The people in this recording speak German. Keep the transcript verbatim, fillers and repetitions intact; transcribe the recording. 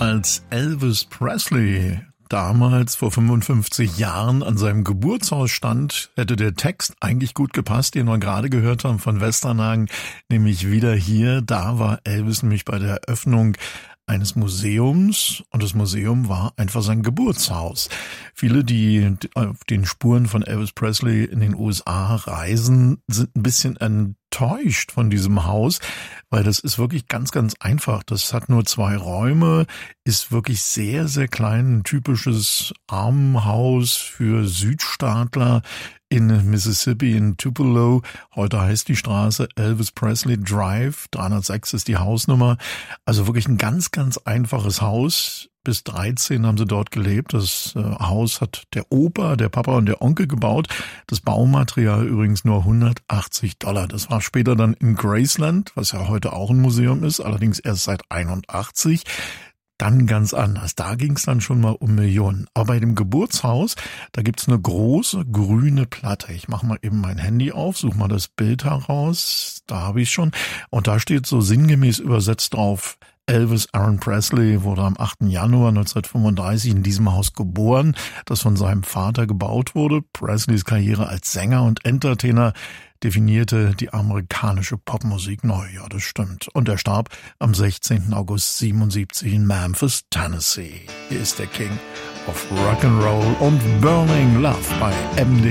als Elvis Presley damals vor fünfundfünfzig Jahren an seinem Geburtshaus stand, hätte der Text eigentlich gut gepasst, den wir gerade gehört haben von Westernhagen, nämlich wieder hier. Da war Elvis nämlich bei der Eröffnung eines Museums und das Museum war einfach sein Geburtshaus. Viele, die auf den Spuren von Elvis Presley in den U S A reisen, sind ein bisschen enttäuscht von diesem Haus, weil das ist wirklich ganz, ganz einfach. Das hat nur zwei Räume, ist wirklich sehr, sehr klein, ein typisches Armenhaus für Südstaatler in Mississippi, in Tupelo. Heute heißt die Straße Elvis Presley Drive. dreihundertsechs ist die Hausnummer. Also wirklich ein ganz, ganz einfaches Haus. Bis dreizehn haben sie dort gelebt. Das äh, Haus hat der Opa, der Papa und der Onkel gebaut. Das Baumaterial übrigens nur hundertachtzig Dollar. Das war später dann in Graceland, was ja heute auch ein Museum ist, allerdings erst seit einundachtzig. Dann ganz anders. Da ging es dann schon mal um Millionen. Aber bei dem Geburtshaus, da gibt's eine große grüne Platte. Ich mache mal eben mein Handy auf, suche mal das Bild heraus. Da habe ich schon. Und da steht so sinngemäß übersetzt drauf: Elvis Aaron Presley wurde am achten Januar neunzehnhundertfünfunddreißig in diesem Haus geboren, das von seinem Vater gebaut wurde. Presleys Karriere als Sänger und Entertainer definierte die amerikanische Popmusik neu. Ja, das stimmt. Und er starb am sechzehnten August siebenundsiebzig in Memphis, Tennessee. Hier ist der King of Rock'n'Roll und Burning Love bei M D